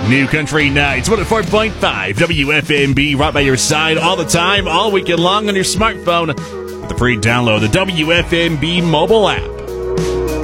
New Country Nights, 104.5 WFMB, right by your side all the time, all weekend long on your smartphone. With the free download, the WFMB mobile app.